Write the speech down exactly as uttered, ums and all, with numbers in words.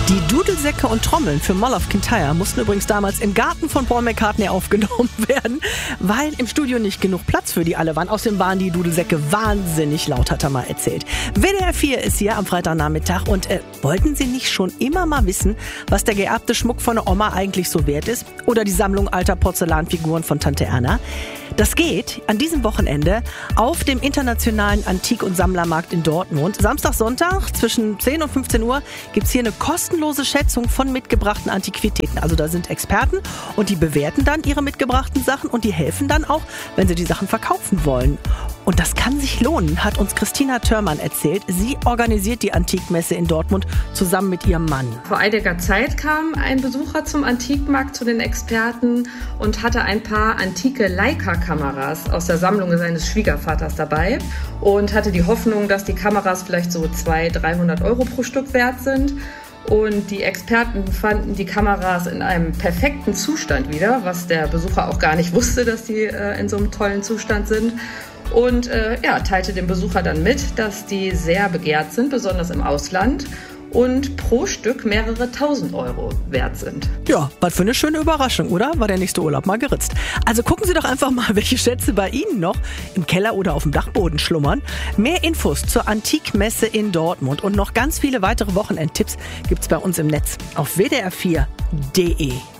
Die Dudelsäcke und Trommeln für Mall of Kintyre mussten übrigens damals im Garten von Paul McCartney aufgenommen werden, weil im Studio nicht genug Platz für die alle waren. Außerdem waren die Dudelsäcke wahnsinnig laut, hat er mal erzählt. W D R vier ist hier am Freitagnachmittag und äh, wollten Sie nicht schon immer mal wissen, was der geerbte Schmuck von der Oma eigentlich so wert ist? Oder die Sammlung alter Porzellanfiguren von Tante Erna? Das geht an diesem Wochenende auf dem Internationalen Antik- und Sammlermarkt in Dortmund. Samstag, Sonntag zwischen zehn und fünfzehn Uhr gibt's hier eine kostenlose Schätzung von mitgebrachten Antiquitäten. Also da sind Experten und die bewerten dann ihre mitgebrachten Sachen und die helfen dann auch, wenn sie die Sachen verkaufen wollen. Und das kann sich lohnen, hat uns Christina Thörmann erzählt. Sie organisiert die Antikmesse in Dortmund zusammen mit ihrem Mann. Vor einiger Zeit kam ein Besucher zum Antikmarkt zu den Experten und hatte ein paar antike Leica-Kameras aus der Sammlung seines Schwiegervaters dabei und hatte die Hoffnung, dass die Kameras vielleicht so zweihundert, dreihundert Euro pro Stück wert sind. Und die Experten fanden die Kameras in einem perfekten Zustand wieder, was der Besucher auch gar nicht wusste, dass die äh, in so einem tollen Zustand sind. Und äh, ja, teilte dem Besucher dann mit, dass die sehr begehrt sind, besonders im Ausland, und pro Stück mehrere tausend Euro wert sind. Ja, was für eine schöne Überraschung, oder? War der nächste Urlaub mal geritzt. Also gucken Sie doch einfach mal, welche Schätze bei Ihnen noch im Keller oder auf dem Dachboden schlummern. Mehr Infos zur Antikmesse in Dortmund und noch ganz viele weitere Wochenendtipps gibt's bei uns im Netz auf w d r vier punkt d e.